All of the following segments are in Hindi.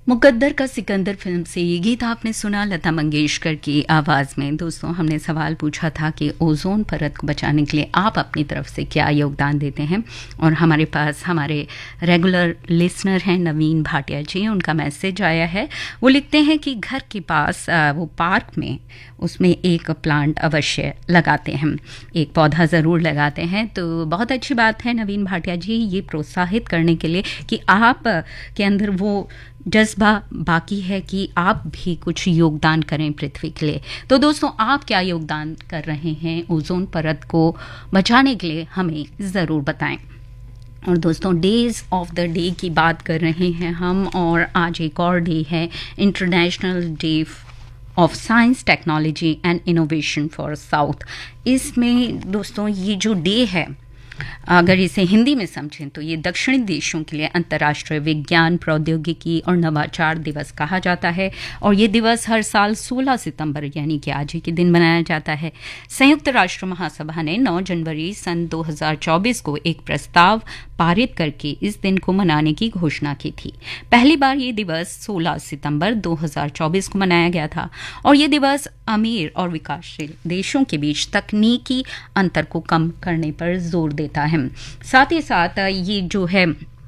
मुकद्दर का सिकंदर फिल्म से ये गीत आपने सुना लता मंगेशकर की आवाज़ में। दोस्तों, हमने सवाल पूछा था कि ओजोन परत को बचाने के लिए आप अपनी तरफ से क्या योगदान देते हैं, और हमारे पास हमारे रेगुलर लिसनर हैं नवीन भाटिया जी। उनका मैसेज आया है। वो लिखते हैं कि घर के पास वो पार्क में उसमें एक प्लांट अवश्य लगाते हैं, एक पौधा ज़रूर लगाते हैं। तो बहुत अच्छी बात है नवीन भाटिया जी, ये प्रोत्साहित करने के लिए कि आप के अंदर वो जज्बा बाकी है कि आप भी कुछ योगदान करें पृथ्वी के लिए। तो दोस्तों, आप क्या योगदान कर रहे हैं ओजोन परत को बचाने के लिए, हमें ज़रूर बताएं। और दोस्तों, डेज़ ऑफ द डे की बात कर रहे हैं हम, और आज एक और डे है, international day of science technology and innovation for south. इसमें दोस्तों ये जो डे है, अगर इसे हिंदी में समझें तो ये दक्षिणी देशों के लिए अंतर्राष्ट्रीय विज्ञान, प्रौद्योगिकी और नवाचार दिवस कहा जाता है। और ये दिवस हर साल 16 सितंबर यानी कि आज ही के दिन मनाया जाता है। संयुक्त राष्ट्र महासभा ने 9 जनवरी सन 2024 को एक प्रस्ताव पारित करके इस दिन को मनाने की घोषणा की थी। पहली बार ये दिवस 16 सितंबर 2024 को मनाया गया था, और ये दिवस अमीर और विकासशील देशों के बीच तकनीकी अंतर को कम करने पर जोर देता है। साथ ही साथ ये जो है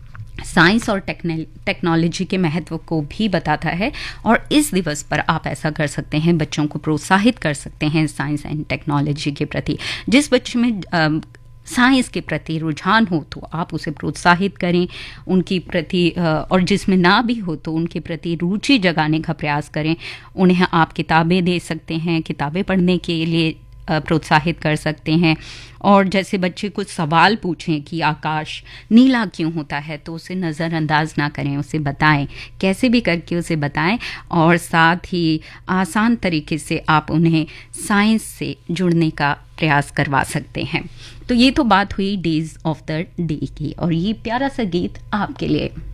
साइंस और टेक्नोलॉजी के महत्व को भी बताता है, और इस दिवस पर आप ऐसा कर सकते हैं, बच्चों को प्रोत्साहित कर सकते हैं साइंस एंड टेक्नोलॉजी के प्रति। जिस बच्चे में साइंस के प्रति रुझान हो तो आप उसे प्रोत्साहित करें उनकी प्रति, और जिसमें ना भी हो तो उनके प्रति रुचि जगाने का प्रयास करें। उन्हें आप किताबें दे सकते हैं, किताबें पढ़ने के लिए प्रोत्साहित कर सकते हैं। और जैसे बच्चे कुछ सवाल पूछें कि आकाश नीला क्यों होता है, तो उसे नज़रअंदाज ना करें, उसे बताएं, कैसे भी करके उसे बताएं। और साथ ही आसान तरीके से आप उन्हें साइंस से जुड़ने का प्रयास करवा सकते हैं। तो ये तो बात हुई डेज ऑफ द डे की, और ये प्यारा सा गीत आपके लिए।